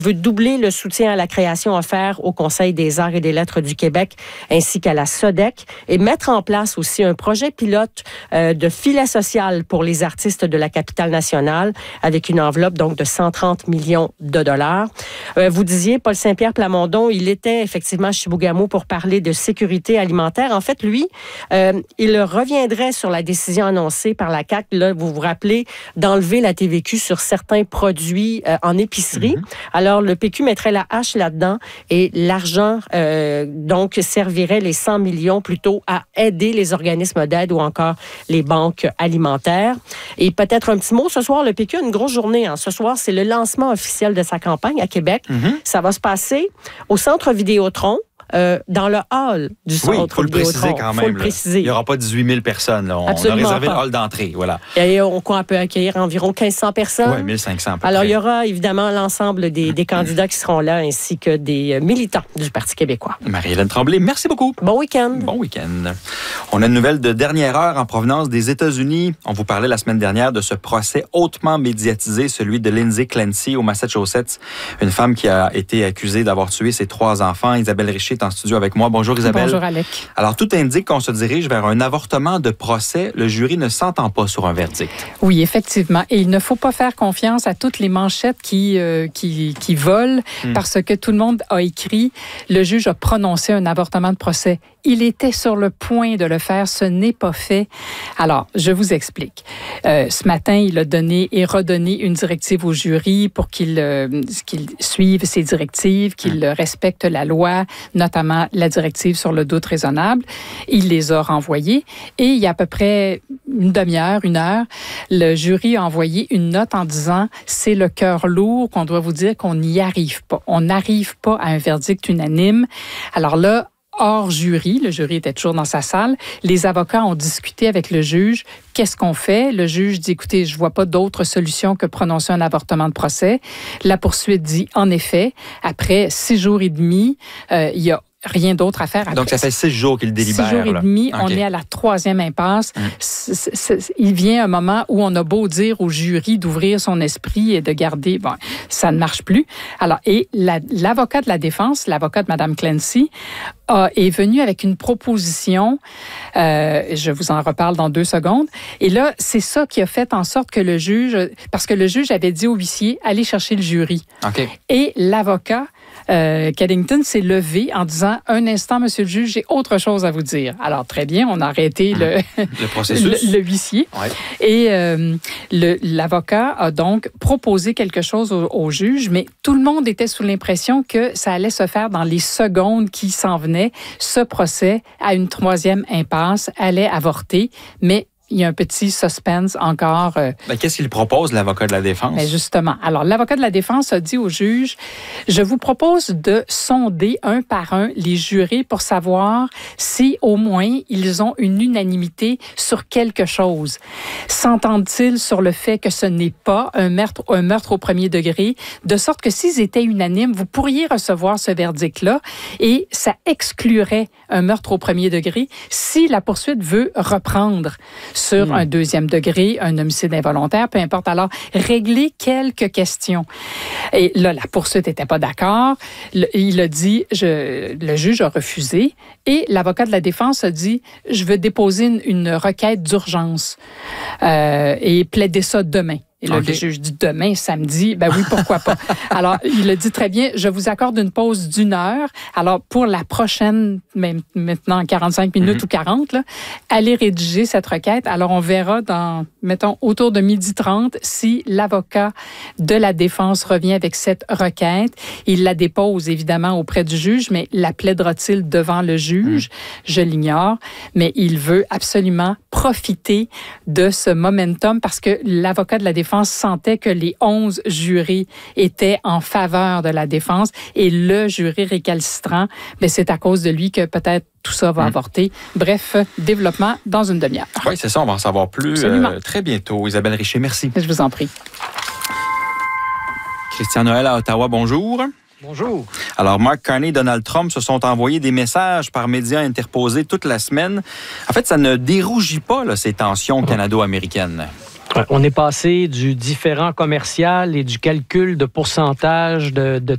veut doubler le soutien à la création offert au Conseil des arts et des lettres du Québec ainsi qu'à la SODEC et mettre en place aussi un projet pilote de filet social pour les artistes de la capitale nationale avec une enveloppe donc de 130 millions de dollars. Vous disiez, Paul Saint-Pierre Plamondon, il était effectivement à Chibougamau pour parler de sécurité alimentaire. En fait, lui, il reviendrait sur la décision annoncée par la CAQ, là, vous vous rappelez, d'enlever la TVQ sur certains produits en épicerie. Alors, le PQ mettrait la hache là-dedans et l'argent, donc, servirait les 100 millions plutôt à aider les organismes d'aide ou encore les banques alimentaires. Et peut-être un petit mot, ce soir, le PQ a une grosse journée. Hein. Ce soir, c'est le lancement officiel de sa campagne à Québec. Ça va se passer au Centre Vidéotron. Dans le hall du centre. Oui, il faut le préciser quand même. Il n'y aura pas 18 000 personnes. Là. On a réservé le hall d'entrée. Voilà. Et on peut accueillir environ 1500 personnes. Oui, 1500 Alors, il y aura évidemment l'ensemble des candidats qui seront là, ainsi que des militants du Parti québécois. Marie-Hélène Tremblay, merci beaucoup. Bon week-end. Bon week-end. On a une nouvelle de dernière heure en provenance des États-Unis. On vous parlait la semaine dernière de ce procès hautement médiatisé, celui de Lindsay Clancy au Massachusetts, une femme qui a été accusée d'avoir tué ses 3 enfants. Isabelle Richer en studio avec moi. Bonjour Isabelle. Bonjour Alec. Alors, tout indique qu'on se dirige vers un avortement de procès. Le jury ne s'entend pas sur un verdict. Oui, effectivement. Et il ne faut pas faire confiance à toutes les manchettes qui volent parce que tout le monde a écrit « Le juge a prononcé un avortement de procès ». Il était sur le point de le faire. Ce n'est pas fait. Alors, je vous explique. Ce matin, il a donné et redonné une directive au jury pour qu'il suive ces directives, qu'il respecte la loi, notamment la directive sur le doute raisonnable. Il les a renvoyées et il y a à peu près une demi-heure, 1 heure, le jury a envoyé une note en disant « C'est le cœur lourd qu'on doit vous dire qu'on n'y arrive pas. On n'arrive pas à un verdict unanime. » Alors là, hors jury, le jury était toujours dans sa salle, les avocats ont discuté avec le juge. Qu'est-ce qu'on fait? Le juge dit, écoutez, je ne vois pas d'autre solution que prononcer un avortement de procès. La poursuite dit, en effet, après 6 jours et demi, il y a rien d'autre à faire. Après. Donc, ça fait 6 jours qu'il délibère. 6 jours et demi, on est à la 3e impasse. Il vient un moment où on a beau dire au jury d'ouvrir son esprit et de garder... Bon, ça ne marche plus. Alors, et l'avocat de la défense, l'avocat de Mme Clancy, est venu avec une proposition. Je vous en reparle dans 2 secondes. Et là, c'est ça qui a fait en sorte que le juge... Parce que le juge avait dit au huissier, allez chercher le jury. Okay. Et l'avocat... Callington s'est levé en disant « Un instant, monsieur le juge, j'ai autre chose à vous dire. » Alors, très bien, on a arrêté le processus. le huissier. Ouais. Et l'avocat a donc proposé quelque chose au juge, mais tout le monde était sous l'impression que ça allait se faire dans les secondes qui s'en venaient. Ce procès, à une 3e impasse, allait avorter, mais il y a un petit suspense encore. Qu'est-ce qu'il propose, l'avocat de la défense? Mais justement. Alors, l'avocat de la défense a dit au juge, je vous propose de sonder un par un les jurés pour savoir si, au moins, ils ont une unanimité sur quelque chose. S'entendent-ils sur le fait que ce n'est pas un meurtre au premier degré, de sorte que s'ils étaient unanimes, vous pourriez recevoir ce verdict-là et ça exclurait un meurtre au premier degré si la poursuite veut reprendre sur un 2e degré, un homicide involontaire, peu importe. Alors, régler quelques questions. Et là, la poursuite n'était pas d'accord. Il a dit, le juge a refusé. Et l'avocat de la défense a dit, je veux déposer une requête d'urgence et plaider ça demain. Et là, le juge dit demain, samedi, ben oui, pourquoi pas. Alors, il a dit très bien, je vous accorde une pause d'1 heure. Alors, pour la prochaine, même maintenant 45 minutes ou 40, là, allez rédiger cette requête. Alors, on verra mettons, autour de 12h30 si l'avocat de la défense revient avec cette requête. Il la dépose, évidemment, auprès du juge, mais la plaidera-t-il devant le juge? Je l'ignore, mais il veut absolument profiter de ce momentum parce que l'avocat de la défense sentait que les 11 jurés étaient en faveur de la défense et le jury récalcitrant, mais c'est à cause de lui que peut-être tout ça va avorter. Bref, développement dans une demi-heure. Oui, c'est ça, on va en savoir plus très bientôt. Isabelle Richer, merci. Je vous en prie. Christian Noël à Ottawa, bonjour. Bonjour. Alors, Mark Carney et Donald Trump se sont envoyés des messages par médias interposés toute la semaine. En fait, ça ne dérougit pas là, ces tensions canado-américaines. On est passé du différend commercial et du calcul de pourcentage de